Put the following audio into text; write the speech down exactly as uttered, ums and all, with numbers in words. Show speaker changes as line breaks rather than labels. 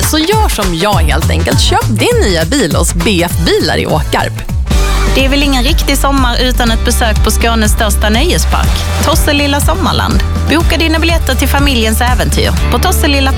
Så gör som jag helt enkelt. Köp din nya bil hos B F Bilar i Åkarp.
Det är väl ingen riktig sommar utan ett besök på Skånes största nöjespark, Tosselilla Sommarland. Boka dina biljetter till familjens äventyr på tosselilla